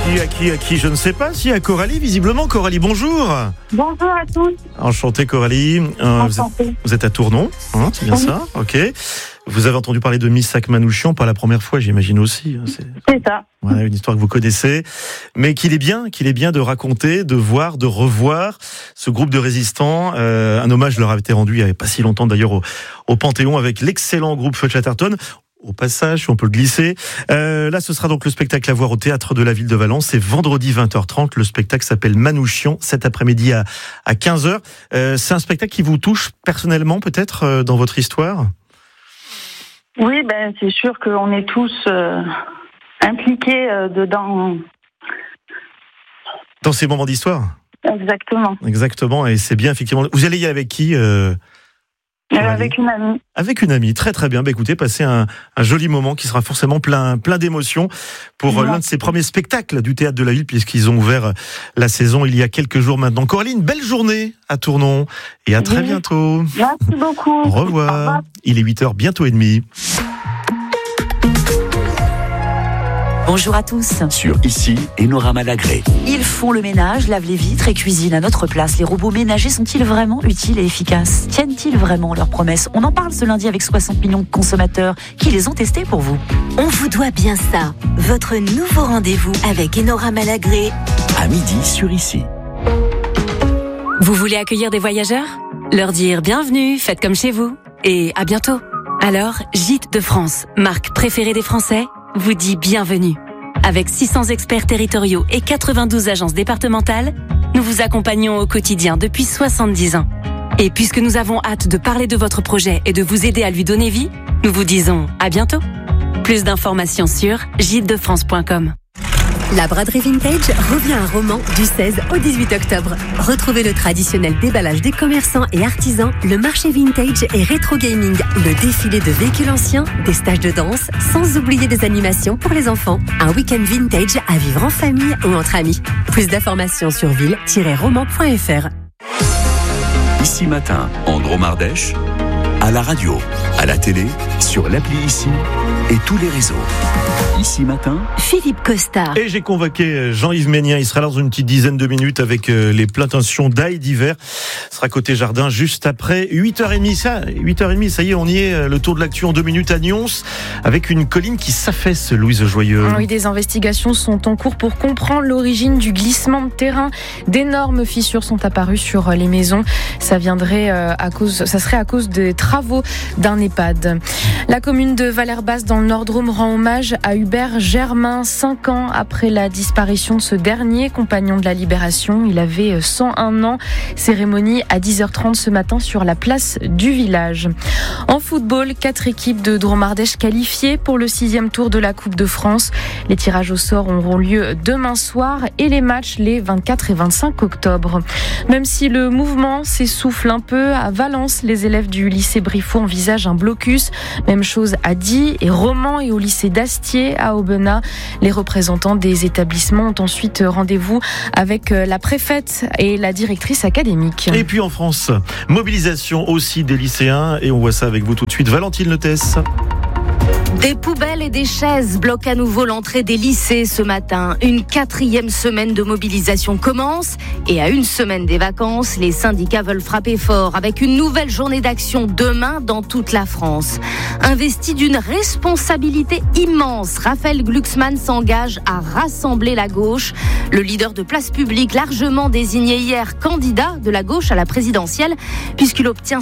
À qui je ne sais pas. Si, à Coralie, visiblement. Coralie, bonjour. Bonjour à tous. Enchantée, Coralie. Vous êtes à Tournon, hein, c'est bien ça? Ok. Vous avez entendu parler de Missak Manouchian, pas la première fois, j'imagine aussi. C'est ça. Voilà, une histoire que vous connaissez. Mais qu'il est bien de raconter, de voir, de revoir ce groupe de résistants. Un hommage leur a été rendu il n'y avait pas si longtemps d'ailleurs au Panthéon avec l'excellent groupe Feu Chatterton. Au passage, si on peut le glisser. Là, ce sera donc le spectacle à voir au Théâtre de la Ville de Valence. C'est vendredi 20h30. Le spectacle s'appelle Manouchian, cet après-midi à 15h. C'est un spectacle qui vous touche personnellement, peut-être, dans votre histoire ? Oui, c'est sûr qu'on est tous impliqués dedans. Dans ces moments d'histoire ? Exactement, et c'est bien, effectivement. Vous allez y avec qui avec une amie. Avec une amie, très très bien. Écoutez, passez un joli moment qui sera forcément plein d'émotions pour l'un de ces premiers spectacles du Théâtre de la Ville, puisqu'ils ont ouvert la saison il y a quelques jours maintenant. Coralie, une belle journée à Tournon et à très bientôt. Merci beaucoup. Au revoir. Il est 8h, bientôt et demi. Bonjour à tous. Sur Ici, Enora Malagré. Ils font le ménage, lavent les vitres et cuisinent à notre place. Les robots ménagers sont-ils vraiment utiles et efficaces ? Tiennent-ils vraiment leurs promesses ? On en parle ce lundi avec 60 millions de consommateurs qui les ont testés pour vous. On vous doit bien ça. Votre nouveau rendez-vous avec Enora Malagré. À midi sur Ici. Vous voulez accueillir des voyageurs ? Leur dire bienvenue, faites comme chez vous. Et à bientôt. Alors, Gîtes de France, marque préférée des Français, vous dit bienvenue. Avec 600 experts territoriaux et 92 agences départementales, nous vous accompagnons au quotidien depuis 70 ans. Et puisque nous avons hâte de parler de votre projet et de vous aider à lui donner vie, nous vous disons à bientôt. Plus d'informations sur gîtesdefrance.com. La braderie vintage revient à Romans du 16 au 18 octobre. Retrouvez le traditionnel déballage des commerçants et artisans, le marché vintage et rétro gaming, le défilé de véhicules anciens, des stages de danse, sans oublier des animations pour les enfants. Un week-end vintage à vivre en famille ou entre amis. Plus d'informations sur ville-romans.fr. Ici Matin, en Drôme-Ardèche, à la radio, à la télé, sur l'appli Ici et tous les réseaux. Ici Matin, Philippe Costa. Et j'ai convoqué Jean-Yves Ménien. Il sera là dans une petite dizaine de minutes avec les plantations d'ail d'hiver. Ce sera côté jardin juste après 8h30. Ça y est, on y est. Le tour de l'actu en 2 minutes à Nyons avec une colline qui s'affaisse, Louise Joyeux. Oui, des investigations sont en cours pour comprendre l'origine du glissement de terrain. D'énormes fissures sont apparues sur les maisons. Ça serait à cause des travaux d'un EHPAD. La commune de Valère-Basse dans le Nord-Drôme rend hommage à Hubert Germain, 5 ans après la disparition de ce dernier compagnon de la Libération. Il avait 101 ans. Cérémonie à 10h30 ce matin sur la place du village. En football, 4 équipes de Drôme-Ardèche qualifiées pour le 6e tour de la Coupe de France. Les tirages au sort auront lieu demain soir et les matchs les 24 et 25 octobre. Même si le mouvement s'essouffle un peu, à Valence, les élèves du lycée Briffaut envisagent un blocus. Même chose à Die et Romans et au lycée d'Astier à Aubenas. Les représentants des établissements ont ensuite rendez-vous avec la préfète et la directrice académique. Et puis en France, mobilisation aussi des lycéens et on voit ça avec vous tout de suite. Valentine Lettès. Des poubelles et des chaises bloquent à nouveau l'entrée des lycées ce matin. Une 4e semaine de mobilisation commence et à une semaine des vacances, les syndicats veulent frapper fort avec une nouvelle journée d'action demain dans toute la France. Investi d'une responsabilité immense, Raphaël Glucksmann s'engage à rassembler la gauche. Le leader de Place Publique, largement désigné hier candidat de la gauche à la présidentielle, puisqu'il obtient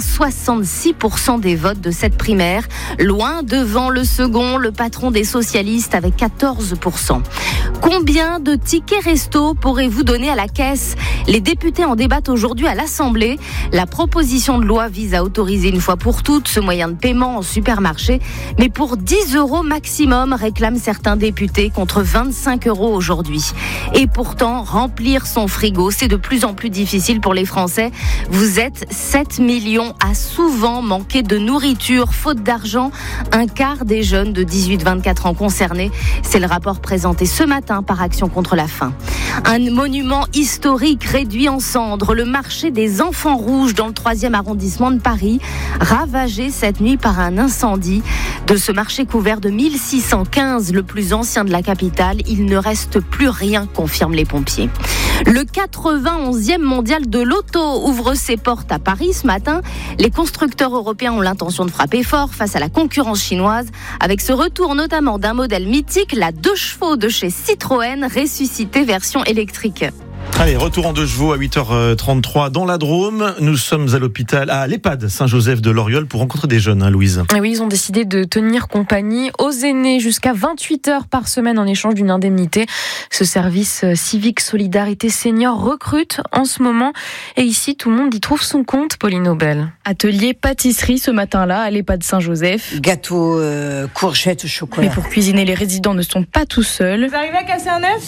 66% des votes de cette primaire, loin devant le second, le patron des socialistes avec 14%. Combien de tickets resto pourrez-vous donner à la caisse ? Les députés en débattent aujourd'hui à l'Assemblée. La proposition de loi vise à autoriser une fois pour toutes ce moyen de paiement en supermarché, mais pour 10 € maximum, réclament certains députés, contre 25 € aujourd'hui. Et pourtant, remplir son frigo, c'est de plus en plus difficile pour les Français. Vous êtes 7 millions à souvent manquer de nourriture, faute d'argent. Un quart tiers des jeunes de 18-24 ans concernés. C'est le rapport présenté ce matin par Action contre la faim. Un monument historique réduit en cendres, le marché des Enfants Rouges dans le 3e arrondissement de Paris, ravagé cette nuit par un incendie. De ce marché couvert de 1615, le plus ancien de la capitale, il ne reste plus rien, confirment les pompiers. Le 91e mondial de l'auto ouvre ses portes à Paris ce matin. Les constructeurs européens ont l'intention de frapper fort face à la concurrence chinoise, avec ce retour notamment d'un modèle mythique, la 2 chevaux de chez Citroën, ressuscité version électrique. Allez, retour en 2 chevaux à 8h33 dans la Drôme. Nous sommes à l'EHPAD Saint-Joseph de Loriol pour rencontrer des jeunes, Louise. Et oui, ils ont décidé de tenir compagnie aux aînés jusqu'à 28 heures par semaine en échange d'une indemnité. Ce service civique Solidarité Senior recrute en ce moment. Et ici, tout le monde y trouve son compte, Pauline Aubel. Atelier pâtisserie ce matin-là à l'EHPAD Saint-Joseph. Gâteau, courgettes, chocolat. Mais pour cuisiner, les résidents ne sont pas tout seuls. Vous arrivez à casser un œuf ?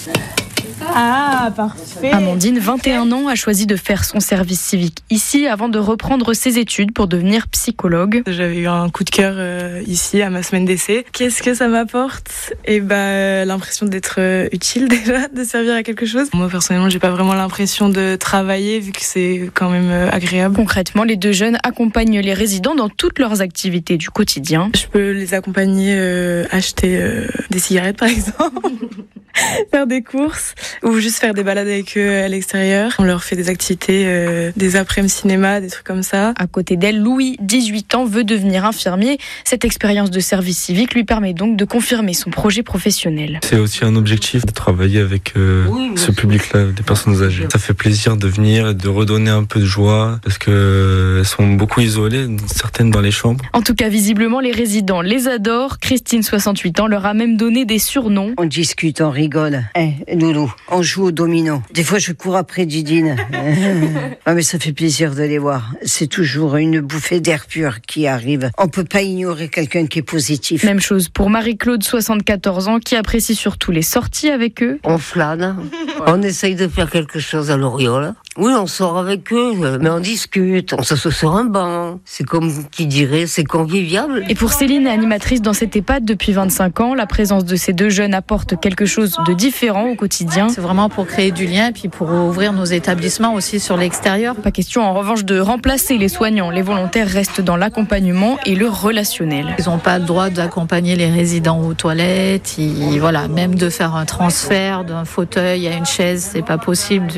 Ah, parfait. Amandine, 21 ans, a choisi de faire son service civique ici avant de reprendre ses études pour devenir psychologue. J'avais eu un coup de cœur ici à ma semaine d'essai. Qu'est-ce que ça m'apporte ? L'impression d'être utile déjà, de servir à quelque chose. Moi personnellement, j'ai pas vraiment l'impression de travailler vu que c'est quand même agréable. Concrètement, les 2 jeunes accompagnent les résidents dans toutes leurs activités du quotidien. Je peux les accompagner, acheter des cigarettes par exemple. Faire des courses ou juste faire des balades avec eux à l'extérieur. On leur fait des activités, des après-midi cinéma, des trucs comme ça. À côté d'elle, Louis, 18 ans, veut devenir infirmier. Cette expérience de service civique lui permet donc de confirmer son projet professionnel. C'est aussi un objectif de travailler avec ce public-là, des personnes âgées. Ça fait plaisir de venir et de redonner un peu de joie parce qu'elles sont beaucoup isolées, certaines dans les chambres. En tout cas, visiblement, les résidents les adorent. Christine, 68 ans, leur a même donné des surnoms. On discute, on rigole. Loulou, on joue au domino. Des fois, je cours après Didine. Mais ça fait plaisir de les voir. C'est toujours une bouffée d'air pur qui arrive. On peut pas ignorer quelqu'un qui est positif. Même chose pour Marie-Claude, 74 ans, qui apprécie surtout les sorties avec eux. On flâne, on essaye de faire quelque chose à Loriol. Oui, on sort avec eux, mais on discute, on s'assoit sur un banc. C'est comme qui dirait, c'est convivial. Et pour Céline, animatrice dans cette EHPAD depuis 25 ans, la présence de ces 2 jeunes apporte quelque chose de différent au quotidien. C'est vraiment pour créer du lien et puis pour ouvrir nos établissements aussi sur l'extérieur. Pas question en revanche de remplacer les soignants. Les volontaires restent dans l'accompagnement et le relationnel. Ils n'ont pas le droit d'accompagner les résidents aux toilettes. Même de faire un transfert d'un fauteuil à une chaise, c'est pas possible.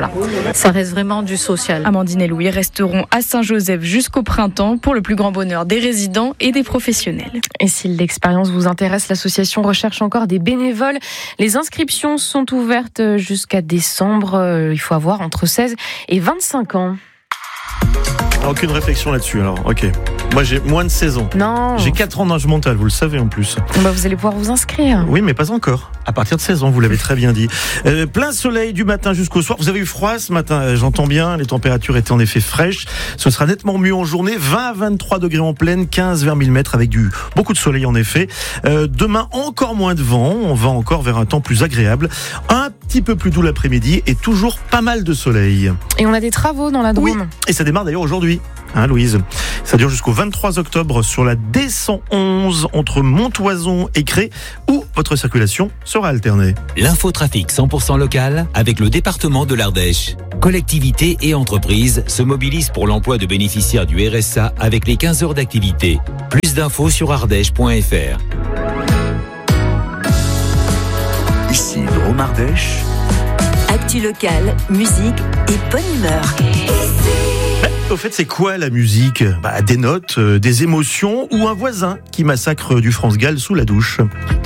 Ça reste vraiment du social. Amandine et Louis resteront à Saint-Joseph jusqu'au printemps pour le plus grand bonheur des résidents et des professionnels. Et si l'expérience vous intéresse, l'association recherche encore des bénévoles. Les inscriptions sont ouvertes jusqu'à décembre. Il faut avoir entre 16 et 25 ans. Aucune réflexion là-dessus, alors, ok. Moi, j'ai moins de 16 ans. Non. J'ai 4 ans d'âge mental, vous le savez en plus. Vous allez pouvoir vous inscrire. Oui, mais pas encore. À partir de 16 ans, vous l'avez très bien dit. Plein soleil du matin jusqu'au soir. Vous avez eu froid ce matin, j'entends bien. Les températures étaient en effet fraîches. Ce sera nettement mieux en journée. 20 à 23 degrés en pleine, 15 vers 1000 mètres avec beaucoup de soleil en effet. Demain, encore moins de vent. On va encore vers un temps plus agréable. Un petit peu plus doux l'après-midi et toujours pas mal de soleil. Et on a des travaux dans la Drôme. Oui, et ça démarre d'ailleurs aujourd'hui. Louise. Ça dure jusqu'au 23 octobre sur la D111 entre Montoison et Cré où votre circulation sera alternée. L'infotrafic 100% local avec le département de l'Ardèche. Collectivités et entreprises se mobilisent pour l'emploi de bénéficiaires du RSA avec les 15 heures d'activité. Plus d'infos sur ardèche.fr. Ici Drôme Ardèche. Actu locale, musique et bonne humeur. Au fait, c'est quoi la musique ? Des notes, des émotions ou un voisin qui massacre du France Gall sous la douche.